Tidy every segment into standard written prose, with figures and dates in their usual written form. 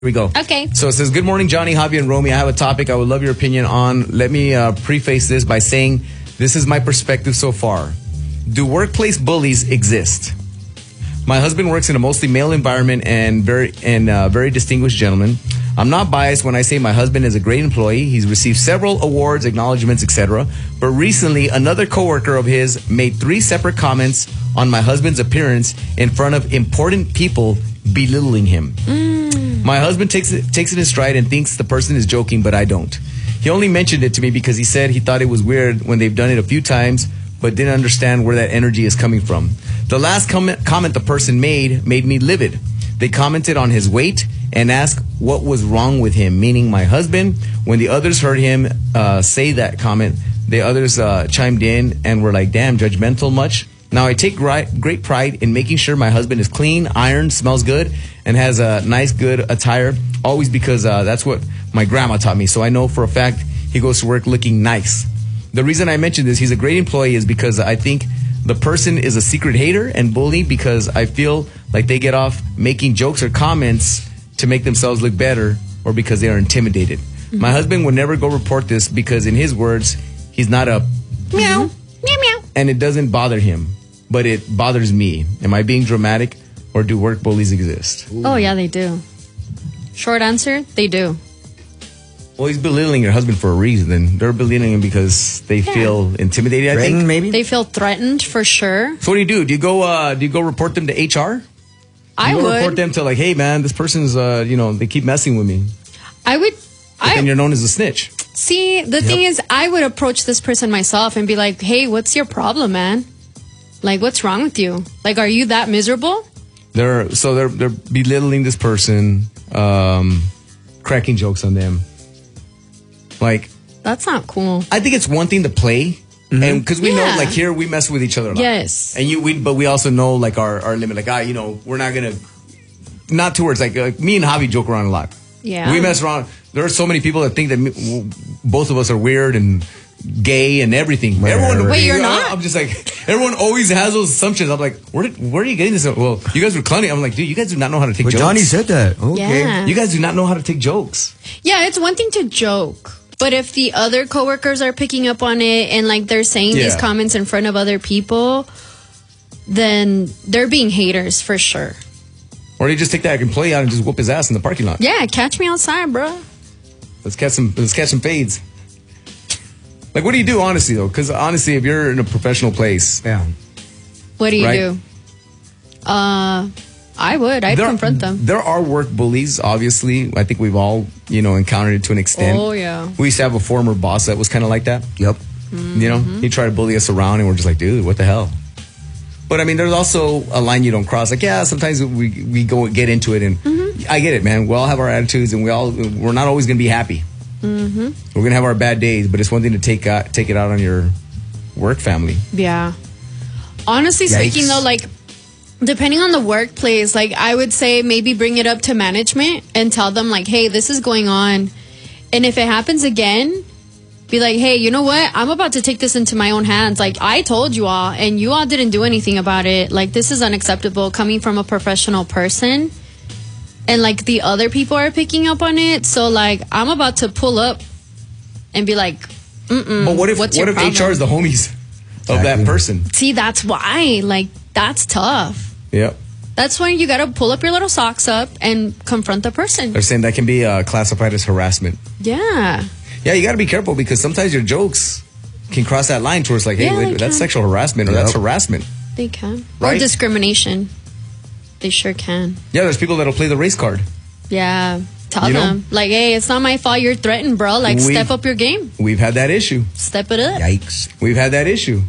Here we go. Okay. So it says, good morning, Johnny, Javi, and Romy. I have a topic I would love your opinion on. Let me preface this by saying this is my perspective so far. Do workplace bullies exist? My husband works in a mostly male environment and very distinguished gentleman. I'm not biased when I say my husband is a great employee. He's received several awards, acknowledgments, etc. But recently, another coworker of his made 3 separate comments on my husband's appearance in front of important people, belittling him. My husband takes it in stride and thinks the person is joking, but I don't. He only mentioned it to me because he said he thought it was weird when they've done it a few times, but didn't understand where that energy is coming from. The last comment the person made me livid. They commented on his weight and asked what was wrong with him, meaning my husband. When the others heard him say that comment, the others chimed in and were like, damn, judgmental much? Now, I take great pride in making sure my husband is clean, ironed, smells good, and has a nice, good attire, always because that's what my grandma taught me. So I know for a fact he goes to work looking nice. The reason I mention this, he's a great employee, is because I think the person is a secret hater and bully, because I feel like they get off making jokes or comments to make themselves look better, or because they are intimidated. My husband would never go report this because, in his words, he's not a meow, meow, meow, and it doesn't bother him, but it bothers me. Am I being dramatic, or do work bullies exist? Ooh. Oh, yeah, they do. Short answer, they do. Well, he's belittling your husband for a reason. They're belittling him because they feel intimidated, I think. Maybe? They feel threatened, for sure. So what do? Do you go report them to HR? I would. Report them to, like, hey, man, this person's, they keep messing with me. I would. And you're known as a snitch. See, the thing is, I would approach this person myself and be like, hey, what's your problem, man? Like, what's wrong with you? Like, are you that miserable? They're belittling this person, cracking jokes on them. Like, that's not cool. I think it's one thing to play, and because we know, like, here we mess with each other a lot. Yes. And but we also know, like, our limit. Like, we're not gonna, not towards, like me and Javi joke around a lot. Yeah. We mess around. There are so many people that think that both of us are weird and gay and everything. Wait, you're not? I'm just like, everyone always has those assumptions. I'm like, where are you getting this? Well, you guys were clowning. I'm like, dude, you guys do not know how to take jokes. Johnny said that. Okay. Yeah. You guys do not know how to take jokes. Yeah, it's one thing to joke. But if the other coworkers are picking up on it and, like, they're saying these comments in front of other people, then they're being haters for sure. Or they just take that employee out and just whoop his ass in the parking lot. Yeah, catch me outside, bro. Let's catch some fades. Like, what do you do, honestly, though? Because, honestly, if you're in a professional place... Yeah. What do you do? I'd confront them. There are work bullies, obviously. I think we've all, encountered it to an extent. Oh, yeah. We used to have a former boss that was kind of like that. Yep. He tried to bully us around, and we're just like, dude, what the hell? But, I mean, there's also a line you don't cross. Like, yeah, sometimes we get into it, and I get it, man. We all have our attitudes, and we're not always going to be happy. We're going to have our bad days, but it's one thing to take it out on your work family. Yeah. Honestly speaking, though, like, depending on the workplace, like, I would say maybe bring it up to management and tell them, like, hey, this is going on. And if it happens again, be like, hey, you know what? I'm about to take this into my own hands. Like, I told you all, and you all didn't do anything about it. Like, this is unacceptable coming from a professional person. And, like, the other people are picking up on it. So, like, I'm about to pull up and be like, But what if HR is the homies of that person? See, that's why. Like, that's tough. Yep. That's when you got to pull up your little socks up and confront the person. They're saying that can be classified as harassment. Yeah. Yeah, you got to be careful because sometimes your jokes can cross that line towards like, hey, wait, that's sexual harassment or that's harassment. They can. Right? Or discrimination. They sure can. Yeah, there's people that'll play the race card. Yeah. Tell them. Like, hey, it's not my fault you're threatened, bro. Like, step up your game. We've had that issue. Step it up. Yikes. We've had that issue.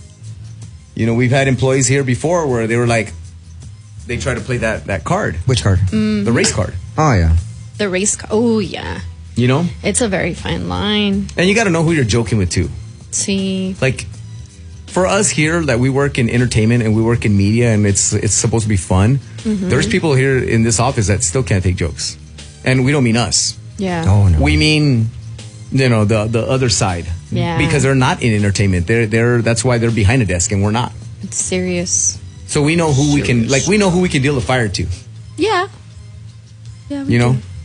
We've had employees here before where they were like, they try to play that card. Which card? The race card. Oh, yeah. The race card. Oh, yeah. It's a very fine line. And you got to know who you're joking with, too. See. Like, for us here that we work in entertainment and we work in media and it's supposed to be fun, there's people here in this office that still can't take jokes. And we don't mean us. Yeah. Oh, no. We mean, the other side. Yeah. Because they're not in entertainment. That's why they're behind a desk and we're not. It's serious. So we know who we can deal the fire to. Yeah. Yeah. You know?